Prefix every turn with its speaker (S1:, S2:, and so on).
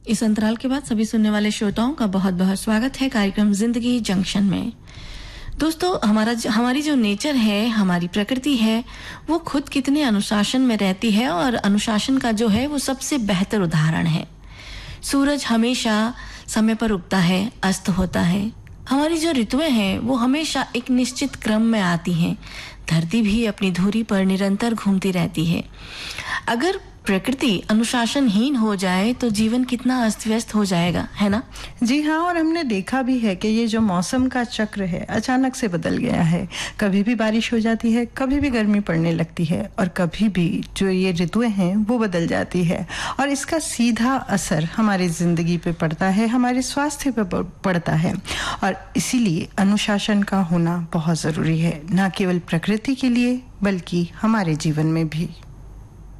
S1: इस अंतराल के बाद सभी सुनने वाले श्रोताओं का बहुत बहुत स्वागत है कार्यक्रम जिंदगी जंक्शन में। दोस्तों, हमारी जो नेचर है, हमारी प्रकृति है, वो खुद कितने अनुशासन में रहती है और अनुशासन का जो है वो सबसे बेहतर उदाहरण है। सूरज हमेशा समय पर उगता है, अस्त होता है। हमारी जो ऋतुएं हैं वो हमेशा एक निश्चित क्रम में आती हैं। धरती भी अपनी धुरी पर निरंतर घूमती रहती है। अगर प्रकृति अनुशासनहीन हो जाए तो जीवन कितना अस्त व्यस्त हो जाएगा, है ना?
S2: जी हाँ, और हमने देखा भी है कि ये जो मौसम का चक्र है अचानक से बदल गया है। कभी भी बारिश हो जाती है, कभी भी गर्मी पड़ने लगती है और कभी भी जो ये ऋतुएं हैं वो बदल जाती है और इसका सीधा असर हमारी जिंदगी पे पड़ता है, हमारे स्वास्थ्य पे पड़ता है। और इसीलिए अनुशासन का होना बहुत ज़रूरी है, ना केवल प्रकृति के लिए बल्कि हमारे जीवन में भी।